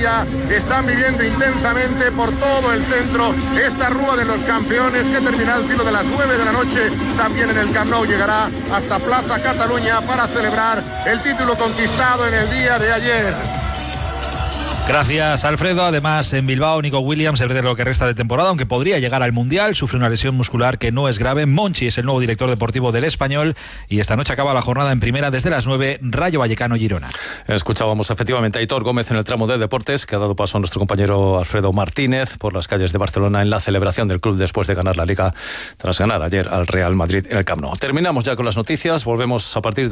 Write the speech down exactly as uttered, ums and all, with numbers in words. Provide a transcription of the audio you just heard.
Sevilla están viviendo intensamente por todo el centro esta Rúa de los Campeones, que termina al filo de las nueve de la noche. También en el Camp Nou llegará hasta Plaza Cataluña para celebrar el título conquistado en el día de ayer. Gracias, Alfredo. Además, en Bilbao, Nico Williams se pierde lo que resta de temporada, aunque podría llegar al Mundial. Sufre una lesión muscular que no es grave. Monchi es el nuevo director deportivo del Español y esta noche acaba la jornada en primera desde las nueve, Rayo Vallecano-Girona. Escuchábamos efectivamente a Aitor Gómez en el tramo de deportes, que ha dado paso a nuestro compañero Alfredo Martínez por las calles de Barcelona en la celebración del club después de ganar la Liga tras ganar ayer al Real Madrid en el Camp Nou. Terminamos ya con las noticias. Volvemos a partir de